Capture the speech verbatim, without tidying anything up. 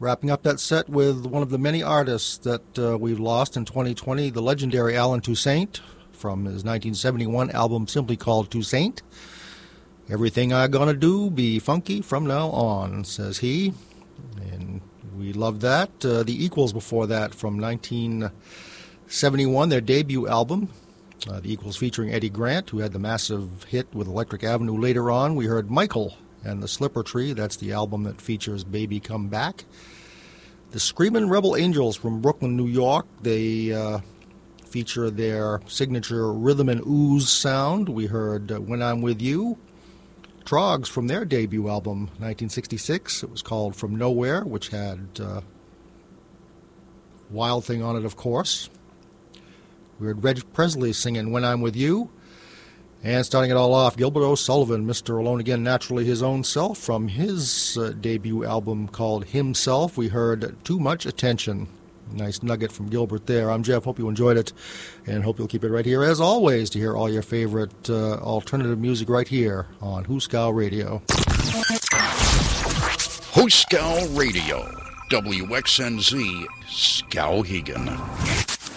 Wrapping up that set with one of the many artists that uh, we've lost in twenty twenty, the legendary Allen Toussaint, from his nineteen seventy-one album simply called Toussaint. Everything I gonna do be funky from now on, says he. And we love that. Uh, the Equals before that from nineteen seventy-one, their debut album. Uh, the Equals featuring Eddie Grant, who had the massive hit with Electric Avenue later on. We heard Michael and the Slipper Tree. That's the album that features Baby Come Back. The Screamin' Rebel Angels from Brooklyn, New York. They uh, feature their signature rhythm and ooze sound. We heard uh, When I'm With You. Troggs from their debut album, nineteen sixty-six. It was called From Nowhere, which had uh, Wild Thing on it, of course. We heard Reg Presley singing When I'm With You. And starting it all off, Gilbert O'Sullivan, Mister Alone Again, Naturally His Own Self, from his uh, debut album called Himself. We heard Too Much Attention. Nice nugget from Gilbert there. I'm Jeff. Hope you enjoyed it, and hope you'll keep it right here, as always, to hear all your favorite uh, alternative music right here on Hooskow Radio. Hooskow Radio, W X N Z, Skowhegan.